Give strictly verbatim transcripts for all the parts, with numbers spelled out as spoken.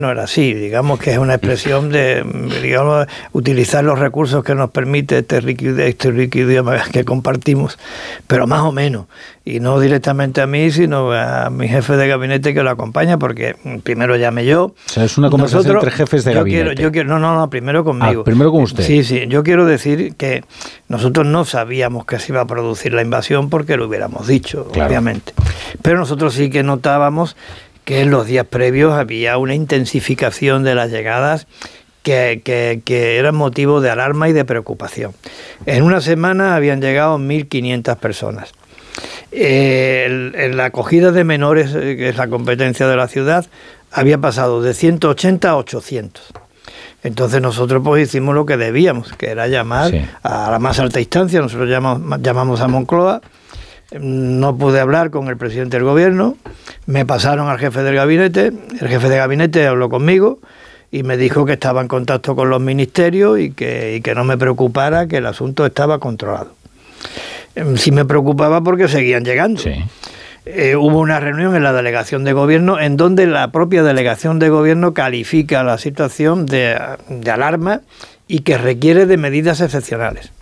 No era así, digamos que es una expresión de, digamos, utilizar los recursos que nos permite este rico, este rico idioma que compartimos, pero más o menos, y no directamente a mí, sino a mi jefe de gabinete que lo acompaña, porque primero llamé yo. O sea, es una conversación Nosotros, entre jefes de yo gabinete. Quiero, yo quiero, no, no, no, primero conmigo. Ah, primero con usted. Sí, sí, yo quiero decir que nosotros no sabíamos que se iba a producir la invasión porque lo hubiéramos dicho, claro, obviamente, pero nosotros sí que notábamos que en los días previos había una intensificación de las llegadas que, que, que eran motivo de alarma y de preocupación. En una semana habían llegado mil quinientas personas. Eh, el, en la acogida de menores, que es la competencia de la ciudad, había pasado de ciento ochenta a ochocientos. Entonces nosotros pues hicimos lo que debíamos, que era llamar sí. a la más alta instancia. Nosotros llamamos, llamamos a Moncloa. No pude hablar con el presidente del gobierno, me pasaron al jefe del gabinete, el jefe de gabinete habló conmigo y me dijo que estaba en contacto con los ministerios y que, y que no me preocupara, que el asunto estaba controlado. Sí me preocupaba porque seguían llegando. Sí. Eh, hubo una reunión en la delegación de gobierno en donde la propia delegación de gobierno califica la situación de, de alarma y que requiere de medidas excepcionales.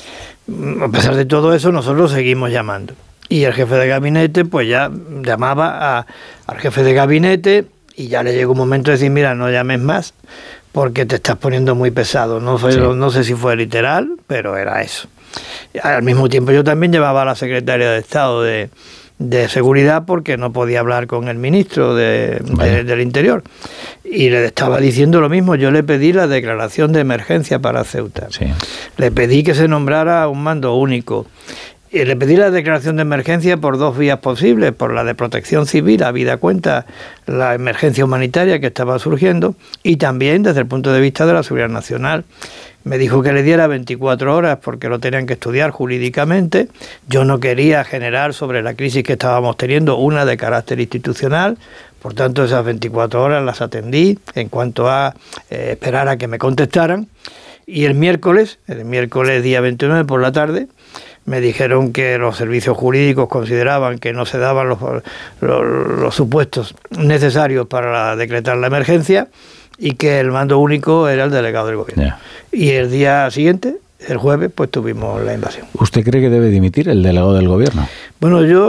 A pesar de todo eso, nosotros seguimos llamando. Y el jefe de gabinete, pues ya llamaba a, al jefe de gabinete y ya le llegó un momento de decir, mira, no llames más porque te estás poniendo muy pesado. No, fue, sí. no sé si fue literal, pero era eso. Al mismo tiempo yo también llevaba a la secretaria de Estado de, de Seguridad porque no podía hablar con el ministro de, de, del Interior. Y le estaba diciendo lo mismo. Yo le pedí la declaración de emergencia para Ceuta. Sí. Le pedí que se nombrara un mando único. Y le pedí la declaración de emergencia por dos vías posibles, por la de protección civil, habida cuenta la emergencia humanitaria que estaba surgiendo, y también desde el punto de vista de la seguridad nacional. Me dijo que le diera veinticuatro horas porque lo tenían que estudiar jurídicamente. Yo no quería generar sobre la crisis que estábamos teniendo una de carácter institucional. Por tanto, esas veinticuatro horas las atendí en cuanto a eh, esperar a que me contestaran. Y el miércoles, el miércoles día veintinueve por la tarde, me dijeron que los servicios jurídicos consideraban que no se daban los, los, los supuestos necesarios para decretar la emergencia y que el mando único era el delegado del gobierno. Yeah. Y el día siguiente, el jueves, pues tuvimos la invasión. ¿Usted cree que debe dimitir el delegado del gobierno? Bueno, yo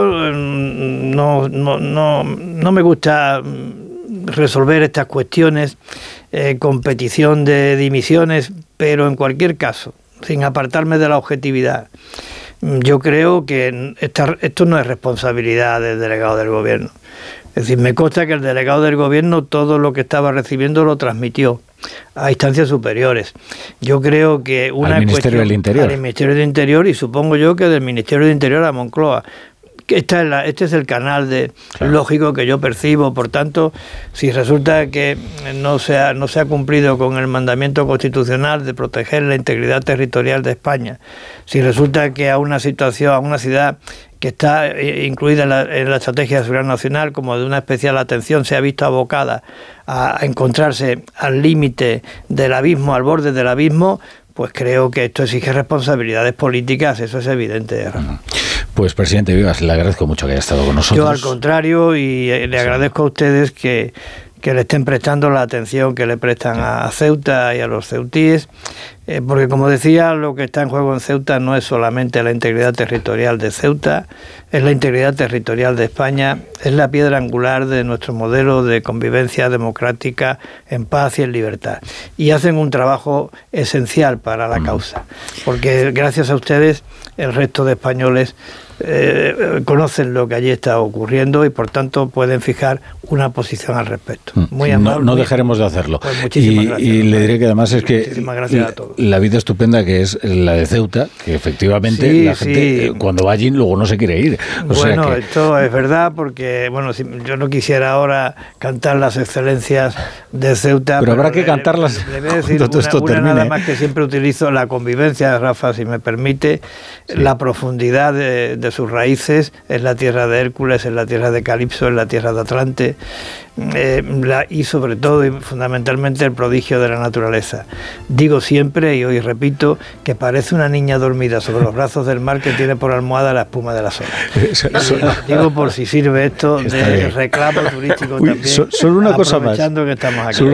no, no, no, no me gusta resolver estas cuestiones eh, con petición de dimisiones, pero en cualquier caso, sin apartarme de la objetividad, yo creo que esta, esto no es responsabilidad del delegado del gobierno. Es decir, me consta que el delegado del gobierno todo lo que estaba recibiendo lo transmitió a instancias superiores. Yo creo que una al Ministerio del Interior. Al Ministerio del Interior y supongo yo que del Ministerio del Interior a Moncloa. Esta es la, este es el canal de claro. lógico que yo percibo. Por tanto, si resulta que no se ha, no se ha cumplido con el mandamiento constitucional de proteger la integridad territorial de España, si resulta que a una situación, a una ciudad que está incluida en la, en la estrategia de seguridad nacional como de una especial atención, se ha visto abocada a, a encontrarse al límite del abismo, al borde del abismo, pues creo que esto exige responsabilidades políticas, eso es evidente, Rafa. Pues, presidente Vivas, le agradezco mucho que haya estado con nosotros. Yo, al contrario, y le agradezco a ustedes que, que le estén prestando la atención que le prestan a Ceuta y a los ceutíes, eh, porque, como decía, lo que está en juego en Ceuta no es solamente la integridad territorial de Ceuta, es la integridad territorial de España, es la piedra angular de nuestro modelo de convivencia democrática en paz y en libertad. Y hacen un trabajo esencial para la causa, porque gracias a ustedes el resto de españoles Eh, conocen lo que allí está ocurriendo y por tanto pueden fijar una posición al respecto. Muy amable. No, no dejaremos de hacerlo. Pues muchísimas y, gracias. Y le diré que además es que la, la vida estupenda que es la de Ceuta, que efectivamente sí, la gente sí. cuando va allí luego no se quiere ir. O bueno, sea que... esto es verdad porque bueno, si, yo no quisiera ahora cantar las excelencias de Ceuta. Pero, pero habrá que le, cantarlas le, le voy a decir cuando una, esto una termine. Nada más que siempre utilizo la convivencia, Rafa, si me permite, sí. la profundidad de, de sus raíces. Es la tierra de Hércules, es la tierra de Calipso, es la tierra de Atlante, eh, la, y sobre todo y fundamentalmente el prodigio de la naturaleza. Digo siempre, y hoy repito, que parece una niña dormida sobre los brazos del mar que tiene por almohada la espuma de las olas. Digo por si sirve esto de reclamo turístico. Uy, también, solo una cosa más. Aprovechando que estamos aquí.